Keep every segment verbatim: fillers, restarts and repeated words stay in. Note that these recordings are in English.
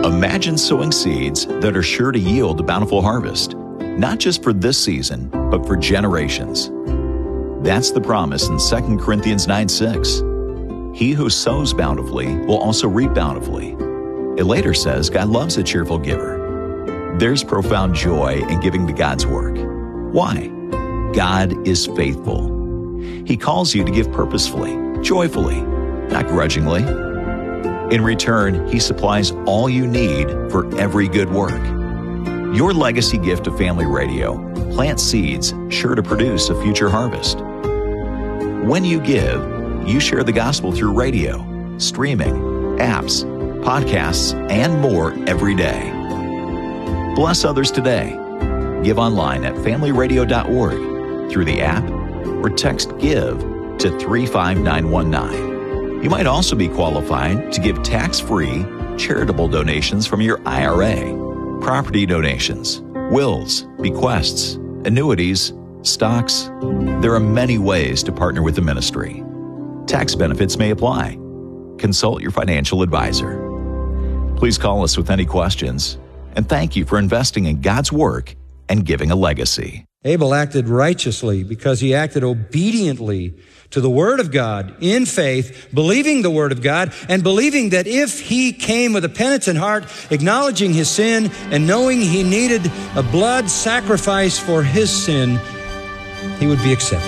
Imagine sowing seeds that are sure to yield a bountiful harvest, not just for this season, but for generations. That's the promise in Second Corinthians nine six. He who sows bountifully will also reap bountifully. It later says God loves a cheerful giver. There's profound joy in giving to God's work. Why? God is faithful. He calls you to give purposefully, joyfully, not grudgingly. In return, He supplies all you need for every good work. Your legacy gift to Family Radio plants seeds sure to produce a future harvest. When you give, you share the gospel through radio, streaming, apps, podcasts, and more every day. Bless others today. Give online at family radio dot org, through the app, or text GIVE to three five nine one nine. You might also be qualified to give tax-free charitable donations from your I R A, property donations, wills, bequests, annuities, stocks. There are many ways to partner with the ministry. Tax benefits may apply. Consult your financial advisor. Please call us with any questions, and thank you for investing in God's work and giving a legacy. Abel acted righteously because he acted obediently to the Word of God in faith, believing the Word of God, and believing that if he came with a penitent heart, acknowledging his sin, and knowing he needed a blood sacrifice for his sin, he would be accepted.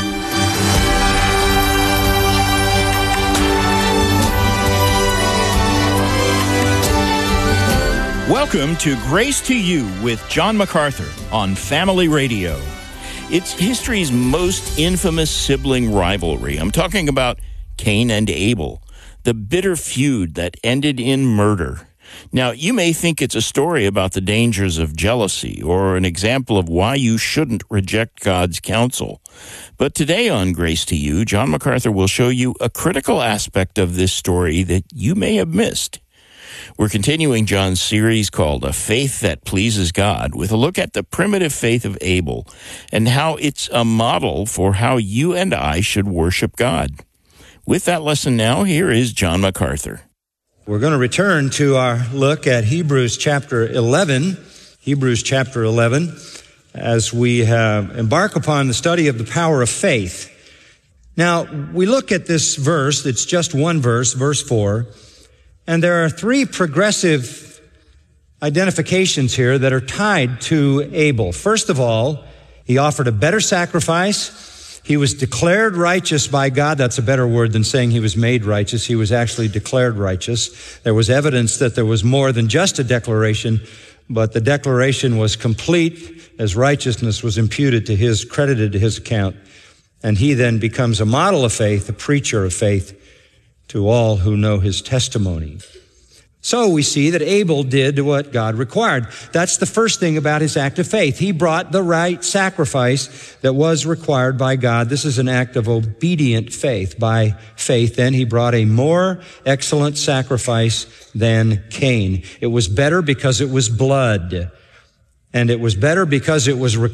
Welcome to Grace to You with John MacArthur on Family Radio. It's history's most infamous sibling rivalry. I'm talking about Cain and Abel, the bitter feud that ended in murder. Now, you may think it's a story about the dangers of jealousy or an example of why you shouldn't reject God's counsel. But today on Grace to You, John MacArthur will show you a critical aspect of this story that you may have missed. We're continuing John's series called A Faith That Pleases God with a look at the primitive faith of Abel and how it's a model for how you and I should worship God. With that lesson now, here is John MacArthur. We're going to return to our look at Hebrews chapter eleven, Hebrews chapter eleven, as we uh, embark upon the study of the power of faith. Now, we look at this verse, it's just one verse, verse four, and there are three progressive identifications here that are tied to Abel. First of all, he offered a better sacrifice. He was declared righteous by God. That's a better word than saying he was made righteous. He was actually declared righteous. There was evidence that there was more than just a declaration, but the declaration was complete as righteousness was imputed to his, credited to his account. And he then becomes a model of faith, a preacher of faith, to all who know his testimony. So we see that Abel did what God required. That's the first thing about his act of faith. He brought the right sacrifice that was required by God. This is an act of obedient faith. By faith, then, he brought a more excellent sacrifice than Cain. It was better because it was blood. And it was better because it was required.